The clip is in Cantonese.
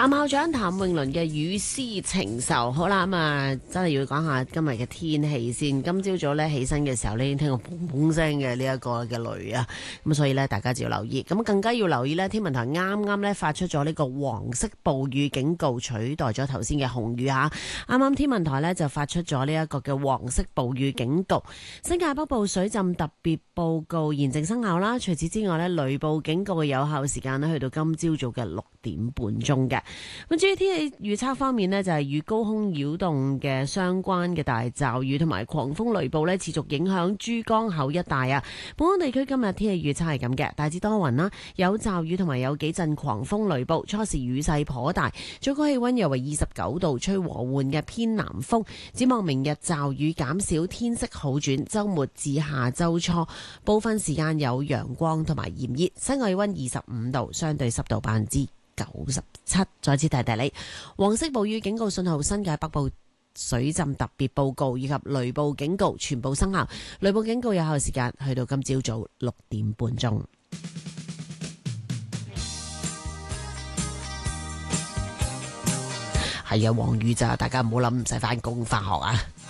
譚校長譚詠麟嘅雨絲情仇，好啦咁啊，真係要講下今日嘅天氣先。今朝早咧起身嘅時候咧，已經聽過砰砰聲嘅呢一個嘅雷啊，咁所以咧大家就要留意。咁更加要留意咧，天文台啱啱咧發出咗呢個黃色暴雨警告，取代咗頭先嘅紅雨吓。啱啱天文台咧就發出咗呢一個嘅黃色暴雨警告，新界北部水浸特別報告現正生效啦。除此之外咧，雷暴警告嘅有效時間咧去到今朝早嘅6點半鐘嘅。咁至於天氣預測方面呢，就係與高空擾動嘅相關嘅大驟雨同埋狂風雷暴呢，持續影響珠江口一帶啊。本港地區今日天氣預測係咁嘅，大致多雲啦，有驟雨同埋有幾陣狂風雷暴，初時雨勢頗大，最高氣溫約為29度，吹和緩嘅偏南風。展望明日驟雨減少，天色好轉，週末至下週初部分時間有陽光同埋炎熱，室外氣溫25度，相對濕度97%。再次提提你，黃色暴雨警告信號、新界北部水浸特別報告以及雷暴警告全部生效。雷暴警告有效時間去到今朝早6點半鐘。係啊，黃雨咋，大家唔好諗唔使返工返學啊！